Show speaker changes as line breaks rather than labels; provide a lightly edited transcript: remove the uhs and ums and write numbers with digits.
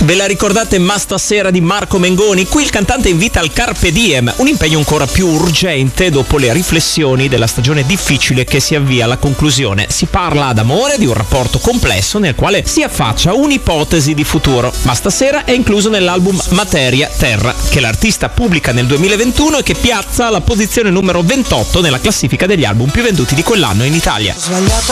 Ve la ricordate Ma stasera di Marco Mengoni? Qui il cantante invita al Carpe Diem, un impegno ancora più urgente dopo le riflessioni della stagione difficile che si avvia alla conclusione. Si parla d'amore, di un rapporto complesso nel quale si affaccia un'ipotesi di futuro. Ma stasera è incluso nell'album Materia Terra, che l'artista pubblica nel 2021 e che piazza alla posizione numero 28 nella classifica degli album più venduti di quell'anno in Italia.
Ho sbagliato